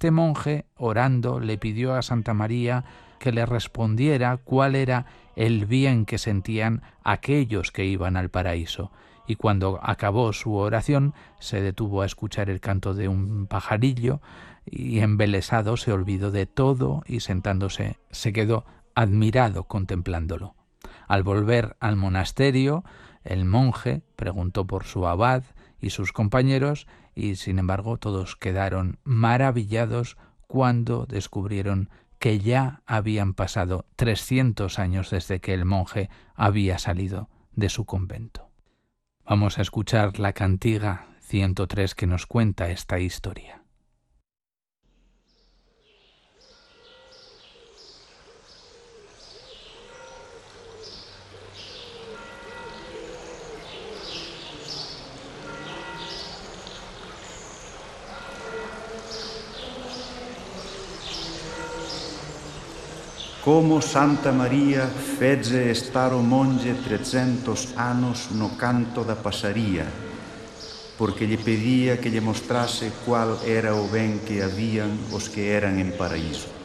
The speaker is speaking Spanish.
este monje, orando, le pidió a Santa María que le respondiera cuál era el bien que sentían aquellos que iban al paraíso. Y cuando acabó su oración, se detuvo a escuchar el canto de un pajarillo y, embelesado, se olvidó de todo y, sentándose, se quedó admirado contemplándolo. Al volver al monasterio, el monje preguntó por su abad y sus compañeros y, sin embargo, todos quedaron maravillados cuando descubrieron que ya habían pasado 300 años desde que el monje había salido de su convento. Vamos a escuchar la cantiga 103 que nos cuenta esta historia. Como Santa María fece estar o monge 300 anos no canto da pasaría, porque lle pedía que lle mostrase cual era o ben que habían os que eran en paraíso.